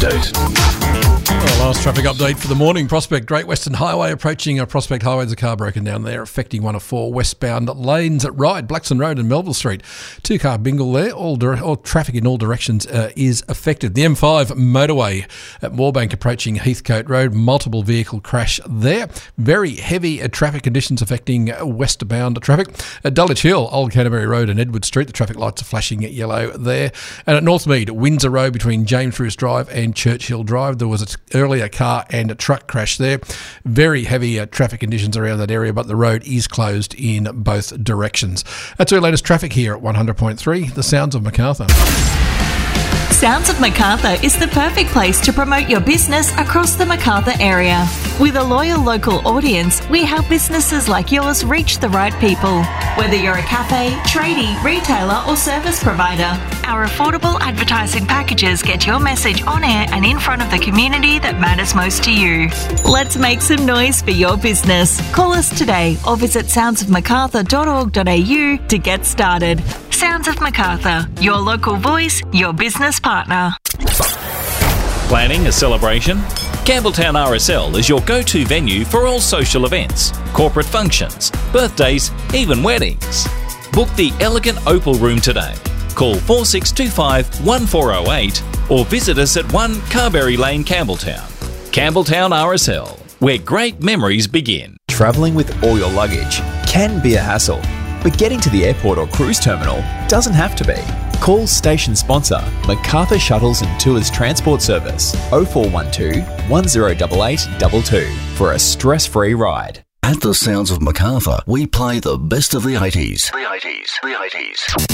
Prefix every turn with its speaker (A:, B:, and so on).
A: update.
B: Our last traffic update for the morning. Prospect Great Western Highway approaching Prospect Highway. There's a car broken down there affecting one of four westbound lanes at Ryde, Blackson Road and Melville Street. Two-car bingle there. All traffic in all directions is affected. The M5 motorway at Moorebank approaching Heathcote Road. Multiple vehicle crash there. Very heavy traffic conditions affecting westbound traffic. At Dulwich Hill, Old Canterbury Road and Edward Street, the traffic lights are flashing yellow there. And at Northmead, Windsor Road between James Bruce Drive and Churchill Drive, there was an earlier car and a truck crash there. Very heavy traffic conditions around that area, but the road is closed in both directions. That's our latest traffic here at 100.3, The Sounds of Macarthur.
C: Sounds of Macarthur is the perfect place to promote your business across the Macarthur area. With a loyal local audience, we help businesses like yours reach the right people. Whether you're a cafe, tradie, retailer or service provider, our affordable advertising packages get your message on air and in front of the community that matters most to you. Let's make some noise for your business. Call us today or visit soundsofmacarthur.org.au to get started. Sounds of Macarthur, your local voice, your business partner.
D: Planning a celebration? Campbelltown RSL is your go-to venue for all social events, corporate functions, birthdays, even weddings. Book the elegant Opal Room today. Call 4625 1408 or visit us at 1 Carberry Lane, Campbelltown. Campbelltown RSL, where great memories begin.
E: Travelling with all your luggage can be a hassle, but getting to the airport or cruise terminal doesn't have to be. Call station sponsor Macarthur Shuttles and Tours Transport Service 0412 1088 22 for a stress-free ride.
A: At the Sounds of Macarthur, we play the best of the 80s. The 80s.